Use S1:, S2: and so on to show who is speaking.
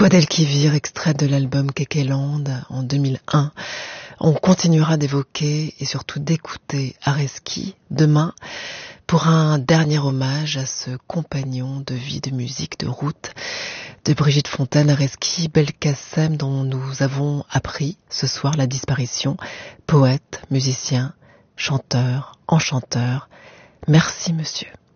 S1: Guadalquivir, extrait de l'album Kekeland en 2001. On continuera d'évoquer et surtout d'écouter Areski demain pour un dernier hommage à ce compagnon de vie, de musique, de route de Brigitte Fontaine, Areski Belkacem, dont nous avons appris ce soir la disparition. Poète, musicien, chanteur, enchanteur. Merci monsieur.